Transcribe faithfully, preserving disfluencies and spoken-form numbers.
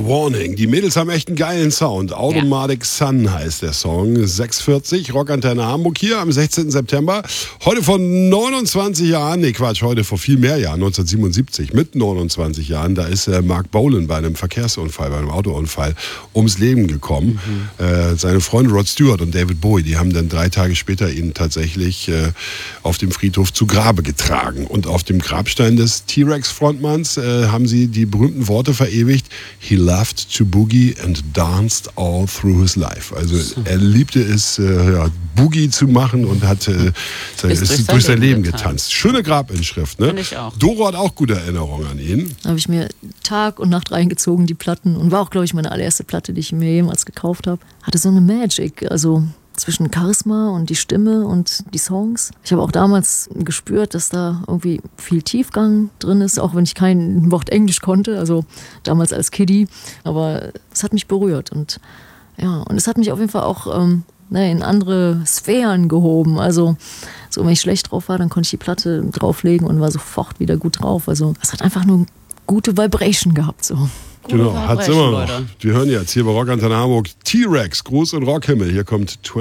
Warning. Die Mädels haben echt einen geilen Sound. Automatic ja. Sun heißt der Song. sechs Uhr vierzig, Rockantenne Hamburg hier am sechzehnten September. Heute vor neunundzwanzig Jahren, nee Quatsch, heute vor viel mehr Jahren, neunzehnhundertsiebenundsiebzig, mit neunundzwanzig Jahren, da ist äh, Mark Bolan bei einem Verkehrsunfall, bei einem Autounfall ums Leben gekommen. Mhm. Äh, seine Freunde Rod Stewart und David Bowie, die haben dann drei Tage später ihn tatsächlich äh, auf dem Friedhof zu Grabe getragen. Und auf dem Grabstein des T-Rex-Frontmanns äh, haben sie die berühmten Worte verewigt: He loved to boogie and danced all through his life. Also er liebte es, äh, ja, Boogie zu machen und hat äh, sein, ist, ist durch sein Leben getanzt. getanzt. Schöne Grabinschrift, ne? Finde ich auch. Doro hat auch gute Erinnerungen an ihn. Da habe ich mir Tag und Nacht reingezogen, die Platten. Und war auch, glaube ich, meine allererste Platte, die ich mir jemals gekauft habe. Hatte so eine Magic, also zwischen Charisma und die Stimme und die Songs. Ich habe auch damals gespürt, dass da irgendwie viel Tiefgang drin ist, auch wenn ich kein Wort Englisch konnte, also damals als Kiddie. Aber es hat mich berührt und ja, und es hat mich auf jeden Fall auch ähm, ne, in andere Sphären gehoben. Also so, wenn ich schlecht drauf war, dann konnte ich die Platte drauflegen und war sofort wieder gut drauf. Also es hat einfach nur gute Vibration gehabt, so. Genau, hat's immer noch. Wir hören jetzt hier bei Rockantenne Hamburg T-Rex, Gruß und Rockhimmel. Hier kommt